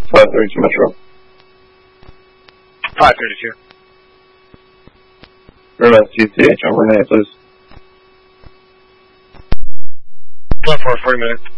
532 Metro. 532. Realize TCH on Renee, please. 1 for 40 minutes.